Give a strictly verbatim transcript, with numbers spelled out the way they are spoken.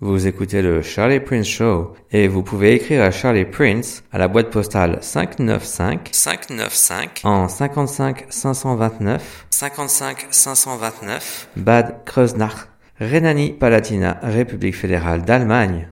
Vous écoutez le Charlie Prince Show et vous pouvez écrire à Charlie Prince à la boîte postale cinq neuf cinq cinq neuf cinq en cinquante-cinq cinq cent vingt-neuf cinquante-cinq cinq cent vingt-neuf Bad Kreuznach, Rhénanie-Palatinat, République fédérale d'Allemagne.